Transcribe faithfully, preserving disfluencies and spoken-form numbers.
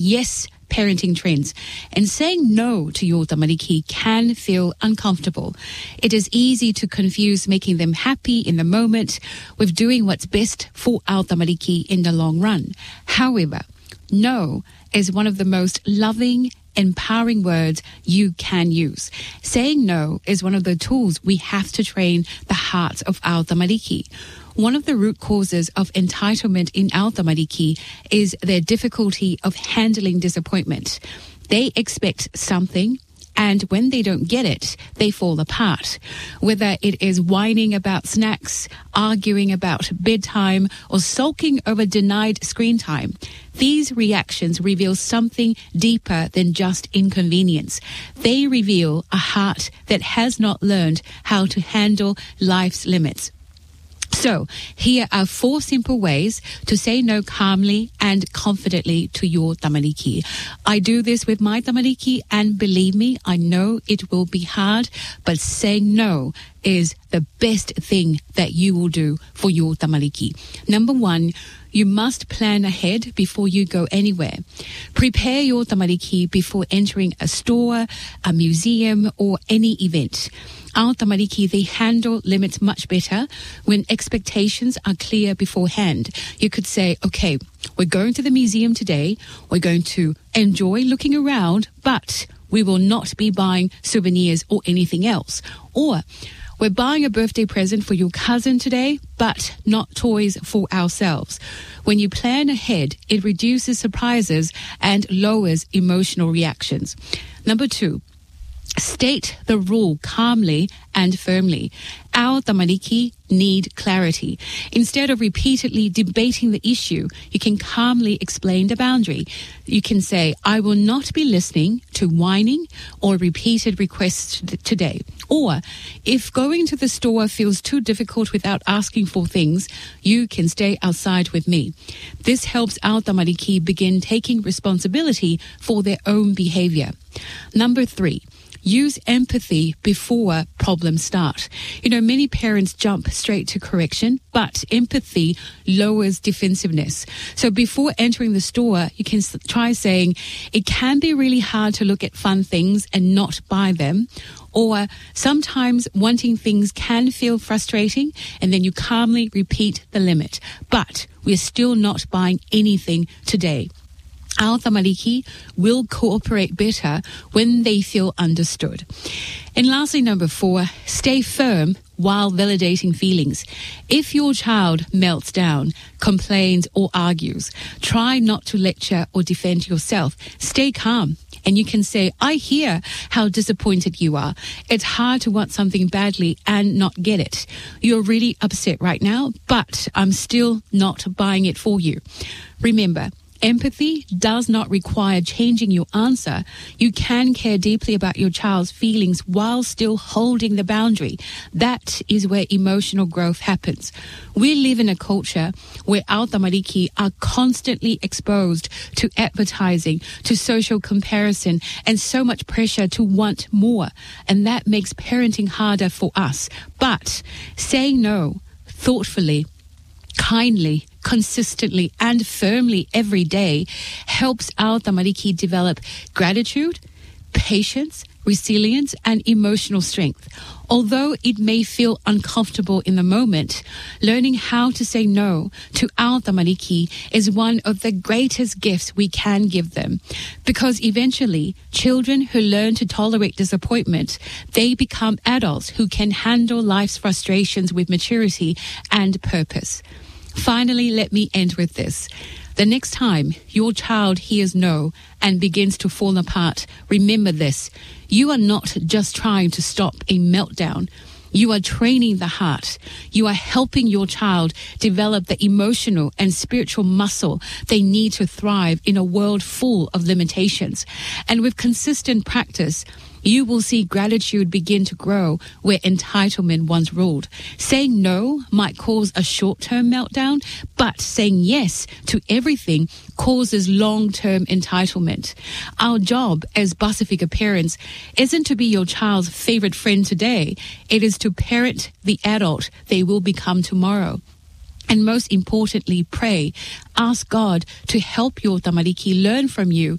yes parenting trends. And saying no to your tamariki can feel uncomfortable. It is easy to confuse making them happy in the moment with doing what's best for our tamariki in the long run. However, no is one of the most loving, empowering words you can use. Saying no is one of the tools we have to train the hearts of our tamariki. One of the root causes of entitlement in our tamariki is their difficulty of handling disappointment. They expect something, and when they don't get it, they fall apart. Whether it is whining about snacks, arguing about bedtime, or sulking over denied screen time, these reactions reveal something deeper than just inconvenience. They reveal a heart that has not learned how to handle life's limits. So, here are four simple ways to say no calmly and confidently to your tamariki. I do this with my tamariki, and believe me, I know it will be hard, but saying no is the best thing that you will do for your tamariki. Number one, you must plan ahead before you go anywhere. Prepare your tamariki before entering a store, a museum, or any event. Our tamariki, they handle limits much better when expectations are clear beforehand. You could say, okay, we're going to the museum today. We're going to enjoy looking around, but we will not be buying souvenirs or anything else. Or, we're buying a birthday present for your cousin today, but not toys for ourselves. When you plan ahead, it reduces surprises and lowers emotional reactions. Number two, state the rule calmly and firmly. Our tamariki need clarity. Instead of repeatedly debating the issue, you can calmly explain the boundary. You can say, I will not be listening to whining or repeated requests today. Or, if going to the store feels too difficult without asking for things, you can stay outside with me. This helps our tamariki begin taking responsibility for their own behavior. Number three, use empathy before problems start. You know, many parents jump straight to correction, but empathy lowers defensiveness. So before entering the store, you can try saying, it can be really hard to look at fun things and not buy them. Or sometimes wanting things can feel frustrating, and then you calmly repeat the limit. But we're still not buying anything today. Our tamariki will cooperate better when they feel understood. And lastly, number four, stay firm while validating feelings. If your child melts down, complains or argues, try not to lecture or defend yourself. Stay calm. And you can say, I hear how disappointed you are. It's hard to want something badly and not get it. You're really upset right now, but I'm still not buying it for you. Remember, empathy does not require changing your answer. You can care deeply about your child's feelings while still holding the boundary. That is where emotional growth happens. We live in a culture where our tamariki are constantly exposed to advertising, to social comparison, and so much pressure to want more. And that makes parenting harder for us. But saying no thoughtfully, kindly, consistently and firmly every day helps our tamariki develop gratitude, patience, resilience and emotional strength. Although it may feel uncomfortable in the moment, learning how to say no to our tamariki is one of the greatest gifts we can give them. Because eventually, children who learn to tolerate disappointment, they become adults who can handle life's frustrations with maturity and purpose. Finally, let me end with this. The next time your child hears no and begins to fall apart, remember this. You are not just trying to stop a meltdown. You are training the heart. You are helping your child develop the emotional and spiritual muscle they need to thrive in a world full of limitations. And with consistent practice, you will see gratitude begin to grow where entitlement once ruled. Saying no might cause a short-term meltdown, but saying yes to everything causes long-term entitlement. Our job as Pasifika parents isn't to be your child's favorite friend today. It is to parent the adult they will become tomorrow. And most importantly, pray. Ask God to help your tamariki learn from you